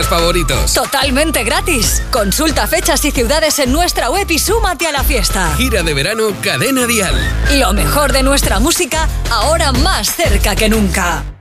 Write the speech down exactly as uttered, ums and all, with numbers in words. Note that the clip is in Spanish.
favoritos. Totalmente gratis. Consulta fechas y ciudades en nuestra web y súmate a la fiesta. Gira de verano Cadena Dial. Lo mejor de nuestra música, ahora más cerca que nunca.